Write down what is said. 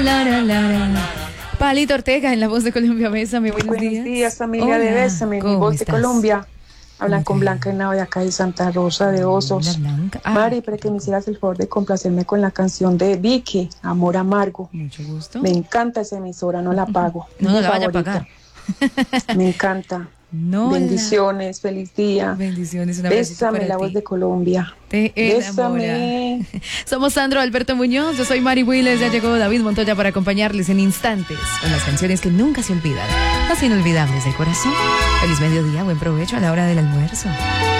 Palito Ortega en La Voz de Colombia. Bésame, buenos días. Buenos días, familia de Hola, Bésame, mi ¿cómo Voz estás? de Colombia. Hablan Ok. con Blanca Henao de acá de Santa Rosa de Osos. Hola, Blanca. Mari, para que me hicieras el favor de complacerme con la canción de Vicky, Amor Amargo. Mucho gusto. Me encanta esa emisora, no la pago. No Mi la vaya a favorita. pagar. Me encanta. No Bendiciones, feliz día. Bendiciones, un abracito Bésame, para la ti. Voz de Colombia. Te enamora. Bésame. Somos Sandro Alberto Muñoz, yo soy Mari Willes, ya llegó David Montoya para acompañarles en instantes con las canciones que nunca se olvidan, las inolvidables del corazón. Feliz mediodía, buen provecho a la hora del almuerzo.